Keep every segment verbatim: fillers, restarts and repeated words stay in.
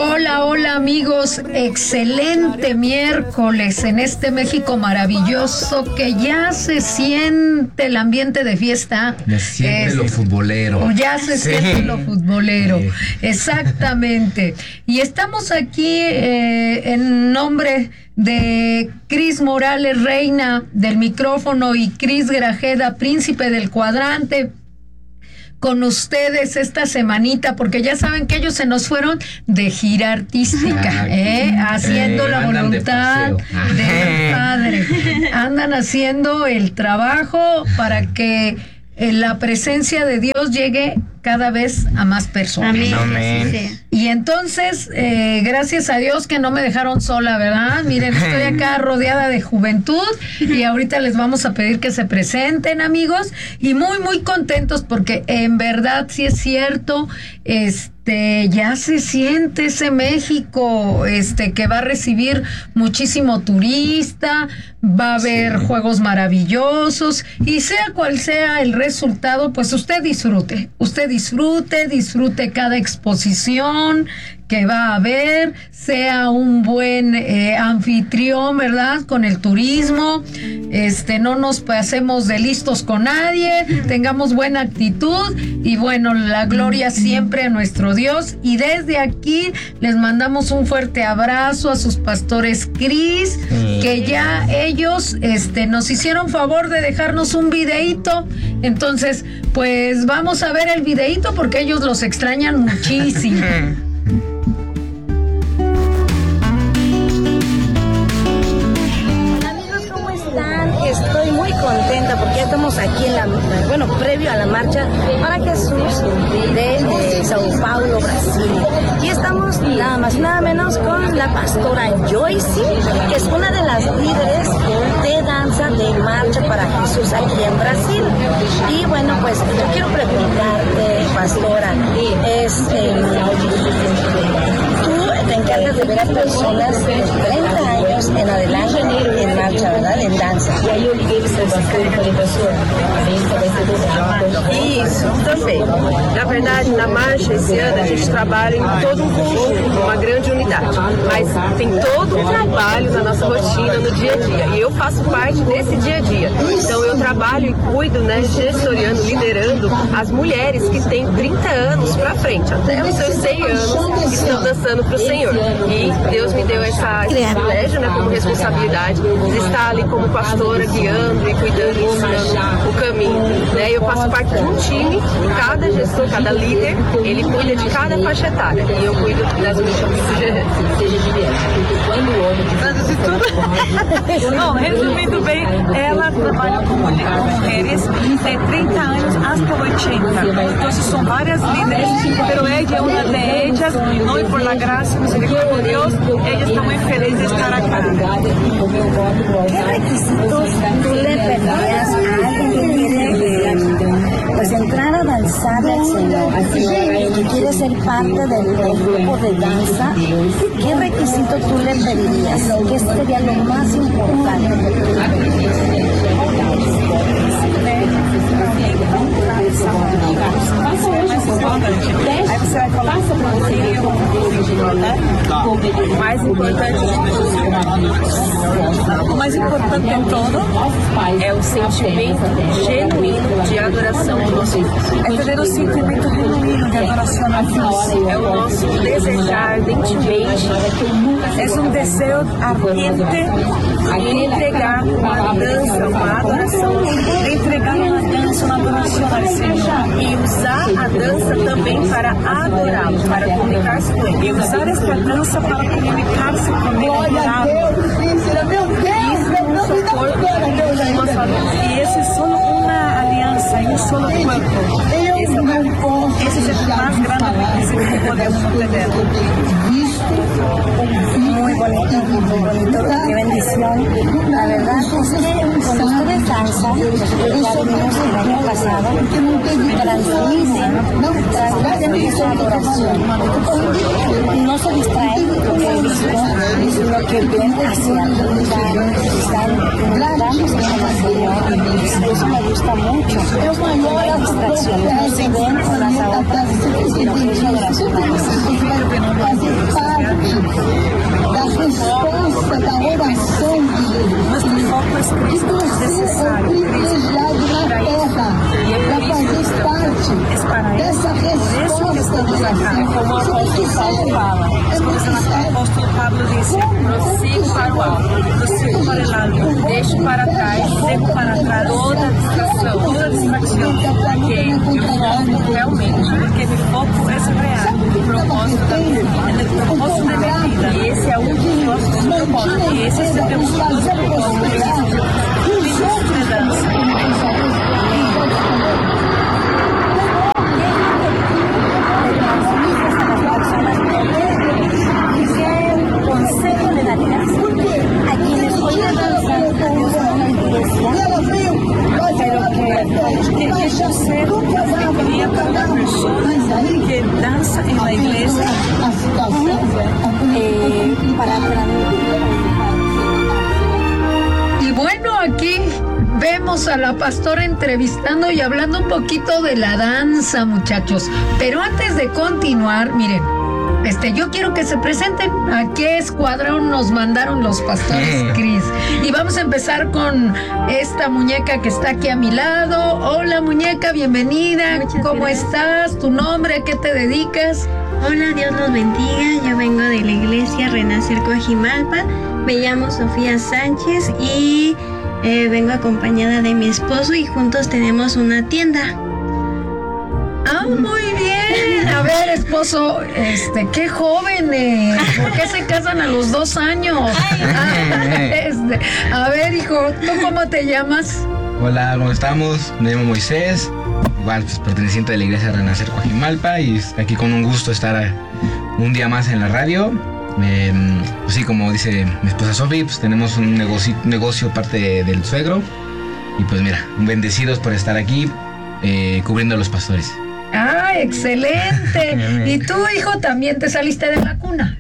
Hola, hola amigos, excelente miércoles en este México maravilloso que ya se siente el ambiente de fiesta. Ya se siente es, lo futbolero. Ya se sí. siente lo futbolero, sí. Exactamente. Y estamos aquí eh, en nombre de Cris Morales, reina del micrófono, y Cris Grajeda, príncipe del cuadrante, con ustedes esta semanita, porque ya saben que ellos se nos fueron de gira artística, ¿eh? haciendo eh, la voluntad de del Padre. Andan haciendo el trabajo para que eh, la presencia de Dios llegue cada vez a más personas. Amén. Amén. Y entonces, eh, gracias a Dios que no me dejaron sola, ¿verdad? Miren, estoy acá rodeada de juventud y ahorita les vamos a pedir que se presenten, amigos, y muy, muy contentos porque en verdad sí es cierto, este, ya se siente ese México, este, que va a recibir muchísimo turista, va a haber sí. juegos maravillosos, y sea cual sea el resultado, pues usted disfrute, usted disfrute, disfrute cada exposición que va a haber, sea un buen eh, anfitrión, ¿verdad? Con el turismo, este, no nos pasemos de listos con nadie, tengamos buena actitud y bueno, la gloria siempre a nuestro Dios. Y desde aquí les mandamos un fuerte abrazo a sus pastores Cris, que ya ellos este, nos hicieron favor de dejarnos un videíto. Entonces, pues vamos a ver el videíto porque ellos los extrañan muchísimo. Estoy muy contenta porque ya estamos aquí en la, bueno, previo a la marcha para Jesús de eh, Sao Paulo, Brasil. Y estamos nada más, nada menos con la pastora Joyce, que es una de las líderes de danza de marcha para Jesús aquí en Brasil. Y bueno, pues yo quiero preguntarte, pastora, es eh, tú te encargas de ver a personas de treinta años en adelante en marcha, ¿verdad? En danza. E aí eu liguei para você, falei para a pessoa, vai ser tudo. Isso, também. Na verdade, na marcha esse ano a gente trabalha em todo um conjunto, uma grande unidade. Mas tem todo um trabalho na nossa rotina, no dia a dia. E eu faço parte desse dia a dia. Então eu trabalho e cuido, né, gestoriando, liderando as mulheres que têm trinta anos para frente, até os seus cem anos, que estão dançando para o Senhor. E Deus me deu essa, esse privilégio, né, como responsabilidade de estar ali como pastora, guiando e cuidando e ensinando o caminho, né? Eu faço parte de um time, cada gestor, cada líder, ele cuida de cada faixa etária e eu cuido das mulheres. Bom, resumindo bem, ela trabalha com mulheres de trinta anos hasta ochenta. Então, são várias líderes, pero ella é uma de ellas, no y por la gracia y misericordia de Dios, ella está muy feliz de estar acá. ¿Qué requisitos tú le pedirías a alguien que quiere eh, pues entrar a danzar al Señor, eh, que quiere ser parte del, del grupo de danza? ¿Qué requisito tú le pedirías? ¿Qué sería lo más importante? Aí você vai falar sobre o mais importante o mais importante em todo é o sentimento genuíno de adoração ao nosso Deus. É ter o sentimento genuíno de adoração a Deus. É o nosso desejar ardentemente, é um desejo ardente de entregar uma dança, uma adoração, de entregar uma dança, uma adoração ao Senhor e usar a dança também para adorá-lo, para comunicar-se com ele. E usar esta dança para comunicar-se com ele, adorá-lo. E esse é só uma aliança, é um só corpo. Esse é o mais grande que podemos obtener. Muy bonito, muy bonito, qué bendición. La verdad es que cuando ustedes danzan, ya vimos el año pasado, transmiten, transmiten esa adoración. No se distraen, sino que ven hacia arriba, están dándose al Señor. Eso me gusta mucho. No hay distracción, no se ven con las otras, sino que es adoración. mas Cristo es necesario, Cristo para isso, e é por isso que estamos, é para isso, por isso que estamos aqui, como o apóstolo Paulo fala, o apóstolo Pablo disse, prossigo para o alto, prossigo para o alto, deixo para trás, devo para trás toda distração, toda distração, porque eu foco realmente, porque meu foco é real, o propósito da minha vida, o propósito da minha vida, e esse é um dos nossos propósitos, e esse é o nosso propósito, de dança. Que yo ser alegría para una persona que danza en la iglesia eh, para Y bueno, aquí vemos a la pastora entrevistando y hablando un poquito de la danza, muchachos. Pero antes de continuar, miren, Este, yo quiero que se presenten. ¿A qué escuadrón nos mandaron los pastores, Cris? Y vamos a empezar con esta muñeca que está aquí a mi lado. Hola, muñeca, bienvenida. Muchas ¿Cómo gracias. Estás? ¿Tu nombre? ¿A qué te dedicas? Hola, Dios los bendiga. Yo vengo de la iglesia Renacer Coajimalpa. Me llamo Sofía Sánchez y eh, vengo acompañada de mi esposo y juntos tenemos una tienda. Ah, muy bien. A ver, esposo, este, qué jóvenes. ¿Por qué se casan a los dos años? Ah, este, a ver, hijo, ¿tú cómo te llamas? Hola, ¿cómo estamos? Me llamo Moisés, igual pues, perteneciente de la iglesia Renacer Coajimalpa, y aquí con un gusto estar un día más en la radio. Eh, pues sí, como dice mi esposa Sofi, pues tenemos un negocio, negocio parte de, del suegro, y pues mira, bendecidos por estar aquí eh, cubriendo a los pastores. ¡Ah, excelente! ¿Y tú, hijo, también te saliste de la cuna?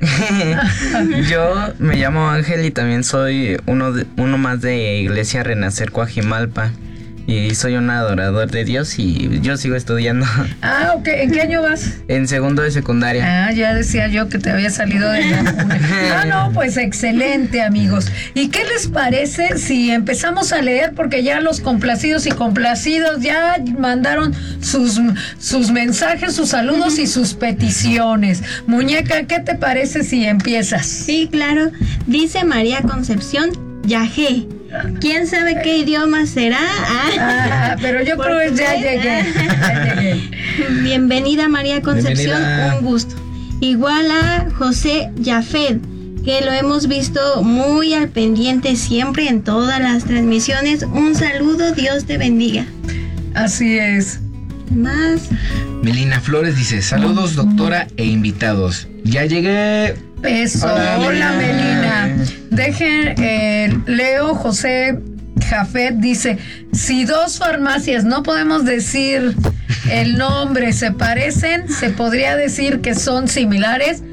Yo me llamo Ángel y también soy uno, de, uno más de Iglesia Renacer Coajimalpa. Y soy un adorador de Dios y yo sigo estudiando. Ah, ok. ¿En qué año vas? En segundo de secundaria. Ah, ya decía yo que te había salido de la cuna. Ah, no, pues excelente, amigos. ¿Y qué les parece si empezamos a leer? Porque ya los complacidos y complacidos ya mandaron sus, sus mensajes, sus saludos y sus peticiones. Muñeca, ¿qué te parece si empiezas? Sí, claro. Dice María Concepción Yajé. ¿Quién sabe qué idioma será? Ah, ah pero yo creo que ya llegué, ya llegué. Bienvenida, María Concepción, Bienvenida. Un gusto. Igual a José Jafet, que lo hemos visto muy al pendiente siempre en todas las transmisiones. Un saludo, Dios te bendiga. Así es. Más. Melina Flores dice, saludos doctora e invitados. Ya llegué. Eso, hola, hola Melina. Dejen, eh, Leo José Jafet dice, si dos farmacias, no podemos decir el nombre, se parecen, se podría decir que son similares.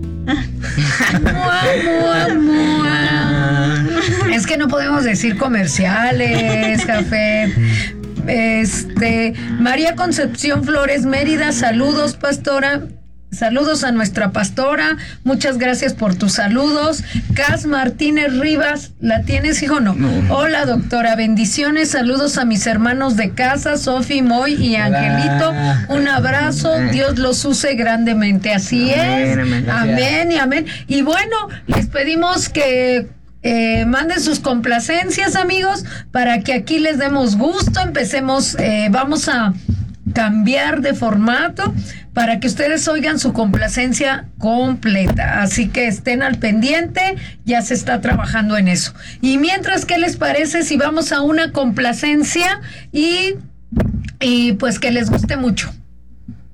Mua, mua, mua. Es que no podemos decir comerciales, Jafet. Este, María Concepción Flores Mérida, saludos, pastora. Saludos a nuestra pastora, muchas gracias por tus saludos. Cas Martínez Rivas, ¿la tienes, hijo? No. no. Hola, doctora, bendiciones, saludos a mis hermanos de casa, Sofi, Moy y Angelito. Hola. Un abrazo, Dios los use grandemente. Así amén, es. Amén, amén y amén. Y bueno, les pedimos que Eh, manden sus complacencias, amigos, para que aquí les demos gusto. Empecemos, eh, vamos a cambiar de formato para que ustedes oigan su complacencia completa. Así que estén al pendiente, ya se está trabajando en eso. Y mientras, ¿qué les parece si vamos a una complacencia y, y pues que les guste mucho?